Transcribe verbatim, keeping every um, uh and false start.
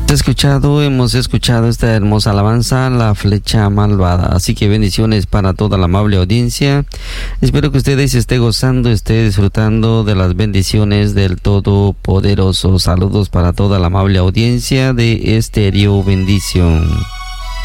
escuchado, hemos escuchado esta hermosa alabanza, La Flecha Malvada. Así que bendiciones para toda la amable audiencia. Espero que ustedes esté gozando, esté disfrutando de las bendiciones del Todopoderoso. Saludos para toda la amable audiencia de Estéreo Bendición.